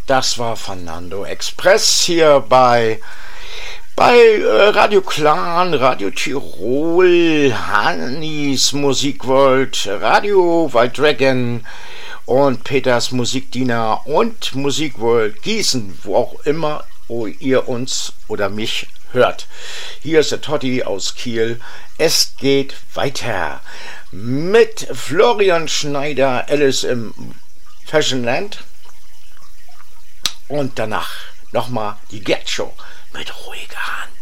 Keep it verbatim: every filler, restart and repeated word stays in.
Das war Fernando Express hier bei, bei äh, Radio Clan, Radio Tirol, Hannis Musikworld, Radio White Dragon und Peters Musikdiener und Musikworld Gießen, wo auch immer wo ihr uns oder mich hört. Hier ist der Totti aus Kiel. Es geht weiter mit Florian Schneider, Alice im Fashionland. Und danach nochmal die Gerd Show mit ruhiger Hand.